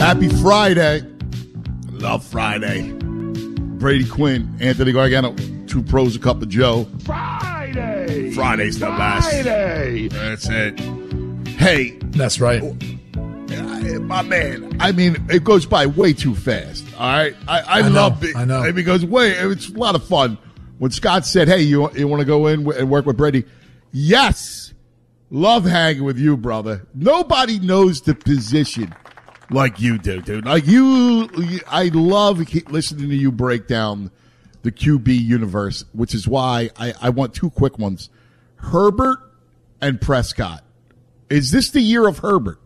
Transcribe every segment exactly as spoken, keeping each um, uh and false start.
Happy Friday. Love Friday. Brady Quinn, Anthony Gargano, two pros, a cup of Joe. Friday. Friday's the best. Friday. That's it. Hey. That's right. My man, I mean, it goes by way too fast, all right? I, I, I love know, it. I know. It goes way, it's a lot of fun. When Scott said, hey, you, you want to go in and work with Brady? Yes. Love hanging with you, brother. Nobody knows the position like you do, dude. Like you, I love listening to you break down the Q B universe, which is why I, I want two quick ones. Herbert and Prescott. Is this the year of Herbert?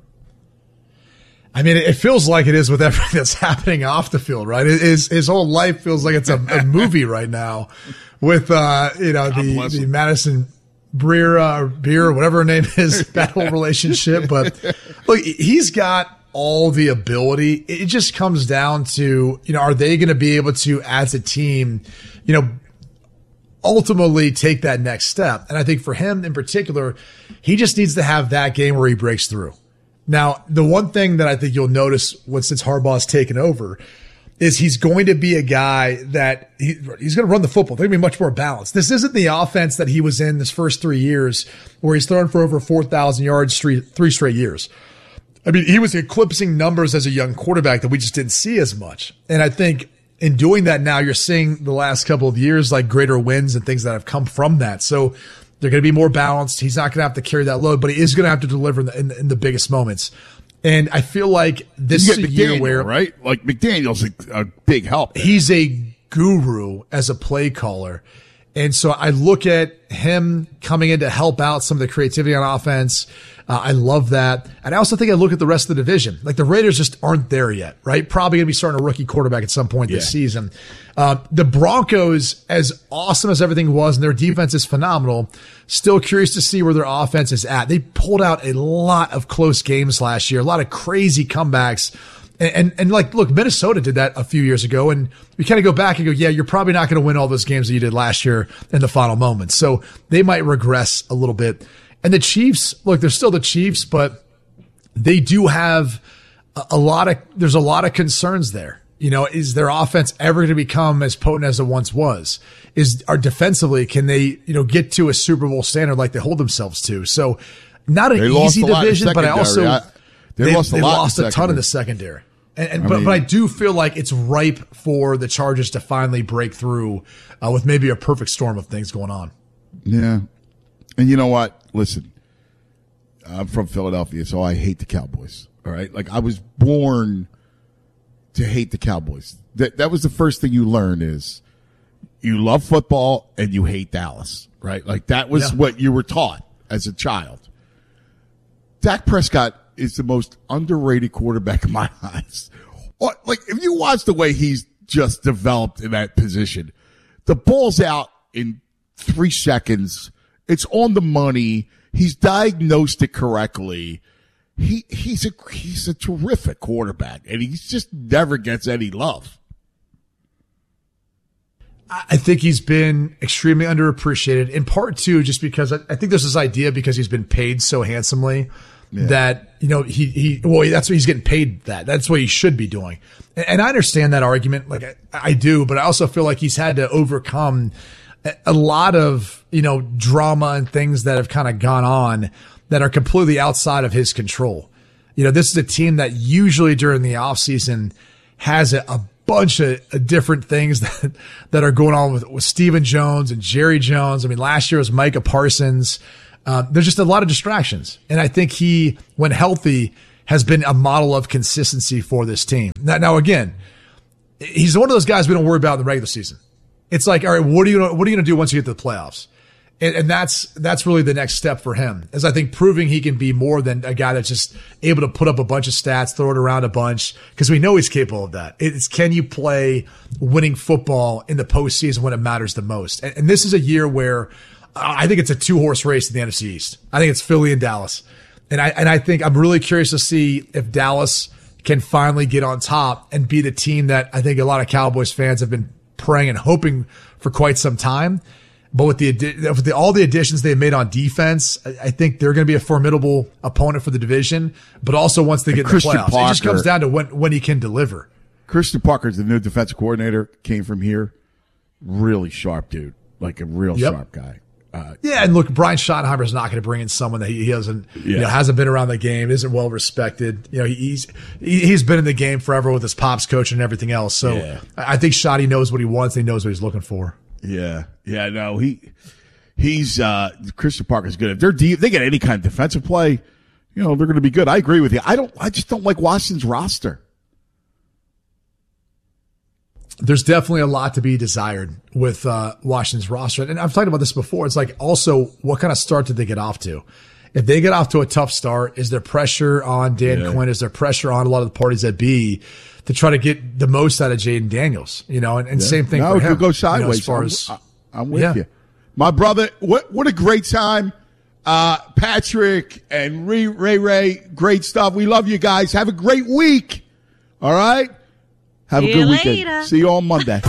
I mean, it feels like it is with everything that's happening off the field, right? His, his whole life feels like it's a, a movie right now with, uh, you know, the, the Madison Breer, uh, Beer, whatever her name is, that whole relationship. But look, he's got all the ability. It just comes down to, you know, are they going to be able to, as a team, you know, ultimately take that next step? And I think for him in particular, he just needs to have that game where he breaks through. Now, the one thing that I think you'll notice when since Harbaugh's taken over is he's going to be a guy that he, he's going to run the football. They're going to be much more balanced. This isn't the offense that he was in this first three years where he's thrown for over four thousand yards three, three straight years. I mean, he was eclipsing numbers as a young quarterback that we just didn't see as much. And I think in doing that now, you're seeing the last couple of years like greater wins and things that have come from that. So they're going to be more balanced. He's not going to have to carry that load, but he is going to have to deliver in the, in the, in the biggest moments. And I feel like this is a McDaniel, year where, right? Like McDaniel's a, a big help there. He's a guru as a play caller. And so I look at him coming in to help out some of the creativity on offense. Uh, I love that. And I also think I look at the rest of the division. Like the Raiders just aren't there yet, right? Probably going to be starting a rookie quarterback at some point yeah. this season. Uh, the Broncos, as awesome as everything was, and their defense is phenomenal, still curious to see where their offense is at. They pulled out a lot of close games last year, a lot of crazy comebacks. And, and, and like, look, Minnesota did that a few years ago, and we kind of go back and go, yeah, you're probably not going to win all those games that you did last year in the final moments. So they might regress a little bit. And the Chiefs, look, they're still the Chiefs, but they do have a, a lot of, there's a lot of concerns there. You know, is their offense ever going to become as potent as it once was? Is, are defensively, can they, you know, get to a Super Bowl standard like they hold themselves to? So not an they easy division, but I also, I, they, they lost a, they lot lost in a ton in the secondary. And, and I but, mean, but I do feel like it's ripe for the Chargers to finally break through uh, with maybe a perfect storm of things going on. Yeah. And you know what? Listen, I'm from Philadelphia, so I hate the Cowboys. All right. Like I was born to hate the Cowboys. That that was the first thing you learn is you love football and you hate Dallas, right? Like that was yeah. what you were taught as a child. Dak Prescott is the most underrated quarterback in my eyes. Like if you watch the way he's just developed in that position, the ball's out in three seconds. It's on the money. He's diagnosed it correctly. He he's a he's a terrific quarterback, and he just never gets any love. I think he's been extremely underappreciated, in part too, just because I, I think there's this idea because he's been paid so handsomely yeah. that, you know, he, he, well, that's what he's getting paid that. That's what he should be doing. And, and I understand that argument. Like I, I do, but I also feel like he's had to overcome a, a lot of, you know, drama and things that have kind of gone on that are completely outside of his control. You know, this is a team that usually during the offseason has a, a bunch of different things that, that are going on with, with Stephen Jones and Jerry Jones. I mean, last year was Micah Parsons. Uh, there's just a lot of distractions. And I think he, when healthy, has been a model of consistency for this team. Now, now again, he's one of those guys we don't worry about in the regular season. It's like, all right, what are you, what are you going to do once you get to the playoffs? And, and that's, that's really the next step for him, is I think proving he can be more than a guy that's just able to put up a bunch of stats, throw it around a bunch, because we know he's capable of that. It's, can you play winning football in the postseason when it matters the most? And, and this is a year where I think it's a two horse race in the N F C East. I think it's Philly and Dallas. And I, and I think I'm really curious to see if Dallas can finally get on top and be the team that I think a lot of Cowboys fans have been praying and hoping for quite some time. But with the, with the all the additions they've made on defense, I think they're going to be a formidable opponent for the division. But also once they get in the playoffs, Parker, it just comes down to when when he can deliver. Christian Parker's the new defensive coordinator. Came from here, really sharp dude, like a real yep. sharp guy. Uh, yeah, and look, Brian Schottenheimer is not going to bring in someone that he, he doesn't, yeah. you know, hasn't been around the game, isn't well respected. You know, he's he, he's been in the game forever with his pops coach and everything else. So yeah. I think Schotty knows what he wants. And he knows what he's looking for. Yeah, yeah, no, he he's uh, Christian Parker's good. If they're deep, if they get any kind of defensive play, you know, they're going to be good. I agree with you. I don't. I just don't like Washington's roster. There's definitely a lot to be desired with uh, Washington's roster. And I've talked about this before. It's like also what kind of start did they get off to? If they get off to a tough start, is there pressure on Dan yeah. Quinn? Is there pressure on a lot of the parties that be to try to get the most out of Jaden Daniels? You know, and, and yeah. same thing no, for him. No, it could go sideways. You know, as far as, I'm, I'm with yeah. you. My brother, what what a great time. Uh, Patrick and Ray, Ray Ray, great stuff. We love you guys. Have a great week. All right? Have See a good you weekend. Later. See you on Monday.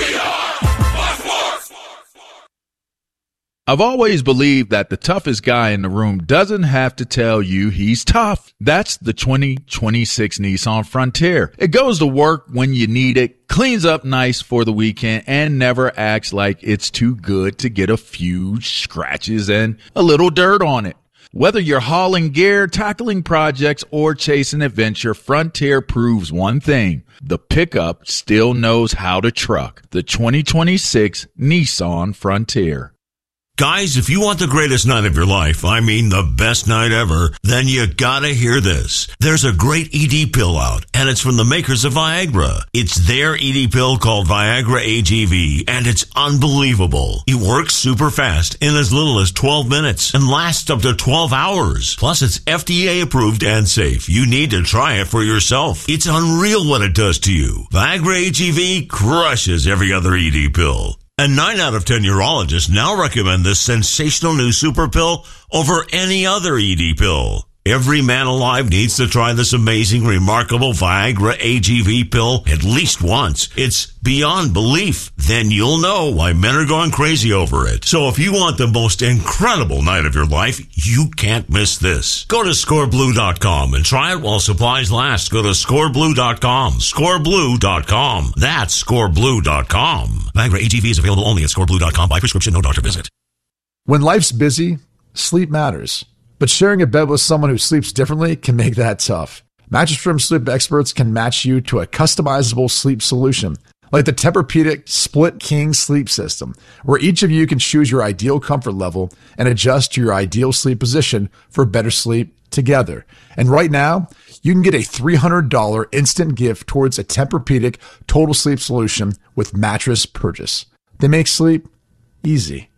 I've always believed that the toughest guy in the room doesn't have to tell you he's tough. That's the twenty twenty-six Nissan Frontier. It goes to work when you need it, cleans up nice for the weekend, and never acts like it's too good to get a few scratches and a little dirt on it. Whether you're hauling gear, tackling projects, or chasing adventure, Frontier proves one thing. The pickup still knows how to truck. The twenty twenty-six Nissan Frontier. Guys, if you want the greatest night of your life, I mean the best night ever, then you gotta hear this. There's a great E D pill out, and it's from the makers of Viagra. It's their E D pill called Viagra A G V, and it's unbelievable. It works super fast in as little as twelve minutes and lasts up to twelve hours. Plus, it's F D A approved and safe. You need to try it for yourself. It's unreal what it does to you. Viagra A G V crushes every other E D pill. And nine out of ten urologists now recommend this sensational new super pill over any other E D pill. Every man alive needs to try this amazing, remarkable Viagra A G V pill at least once. It's beyond belief. Then you'll know why men are going crazy over it. So if you want the most incredible night of your life, you can't miss this. Go to score blue dot com and try it while supplies last. Go to score blue dot com. score blue dot com. That's score blue dot com. Viagra A G V is available only at score blue dot com by prescription, no doctor visit. When life's busy, sleep matters. But sharing a bed with someone who sleeps differently can make that tough. Mattress Firm sleep experts can match you to a customizable sleep solution, like the Tempur-Pedic Split King Sleep System, where each of you can choose your ideal comfort level and adjust to your ideal sleep position for better sleep together. And right now, you can get a three hundred dollars instant gift towards a Tempur-Pedic Total Sleep Solution with mattress purchase. They make sleep easy.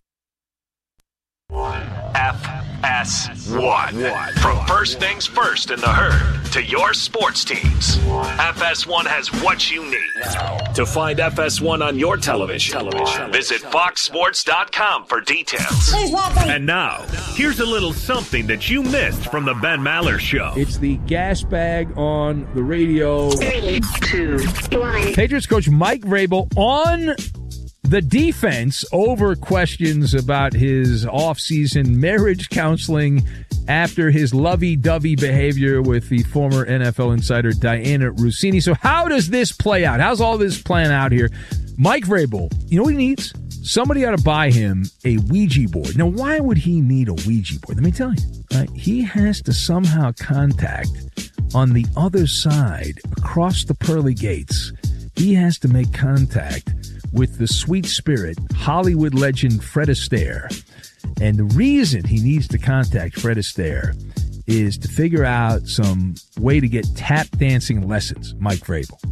F S one. From First Things First in the Herd to your sports teams, F S one has what you need. To find F S one on your television, visit fox sports dot com for details. And now, here's a little something that you missed from the Ben Maller Show. It's the gas bag on the radio. Three, two, one. Patriots coach Mike Vrabel on the defense over questions about his offseason marriage counseling after his lovey-dovey behavior with the former N F L insider Diana Russini. So how does this play out? How's all this playing out here? Mike Vrabel, you know what he needs? Somebody ought to buy him a Ouija board. Now, why would he need a Ouija board? Let me tell you. Right? He has to somehow contact on the other side, across the pearly gates, he has to make contact with the sweet spirit Hollywood legend Fred Astaire. And the reason he needs to contact Fred Astaire is to figure out some way to get tap dancing lessons, Mike Vrabel.